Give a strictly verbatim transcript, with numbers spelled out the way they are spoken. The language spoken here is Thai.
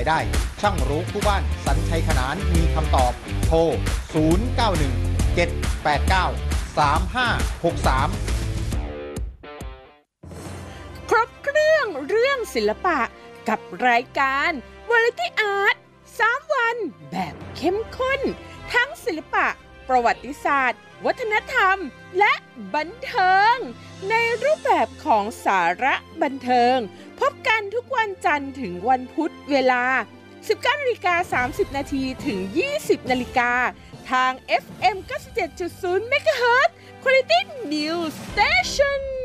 ได้ช่างรู้คู่บ้านสัญชัยขนานมีคำตอบโทร ศูนย์ เก้า หนึ่ง เจ็ด แปด เก้า สาม ห้า หก สามครบเครื่องเรื่องศิลปะกับรายการ Variety Art สาม วันแบบเข้มข้น ทั้งศิลปะ ประวัติศาสตร์ วัฒนธรรม และบันเทิง ในรูปแบบของสาระบันเทิง พบกันทุกวันจันทร์ถึงวันพุธเวลา สิบเก้านาฬิกาสามสิบนาทีถึง ยี่สิบนาฬิกาทาง เอฟ เอ็ม เก้าสิบเจ็ดจุดศูนย์ เมกะเฮิรตซ์ Quality News Station